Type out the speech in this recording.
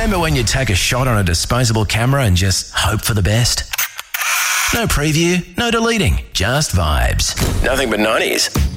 Remember when you'd take a shot on a disposable camera and just hope for the best? No preview, no deleting, just vibes. Nothing but 90s.